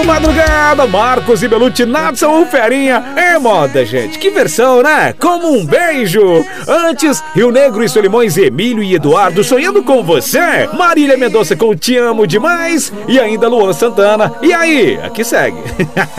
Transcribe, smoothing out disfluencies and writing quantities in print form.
madrugada, Marcos e Belucci, Natson, o Ferinha. É moda, gente. Que versão, né? Como um beijo. Antes, Rio Negro e Solimões, Emílio e Eduardo, Sonhando com Você. Marília Mendonça com Te Amo Demais. E ainda Luan Santana. E aí? Aqui segue.